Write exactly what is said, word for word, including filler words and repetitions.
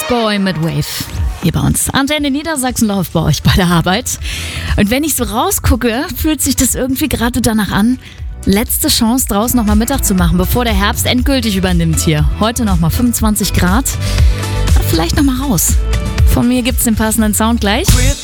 Boy mit Wave. Hier bei uns. Antenne Niedersachsen läuft bei euch bei der Arbeit. Und wenn ich so rausgucke, fühlt sich das irgendwie gerade danach an. Letzte Chance, draußen nochmal Mittag zu machen, bevor der Herbst endgültig übernimmt hier. Heute nochmal fünfundzwanzig Grad. Vielleicht nochmal raus. Von mir gibt's den passenden Sound gleich.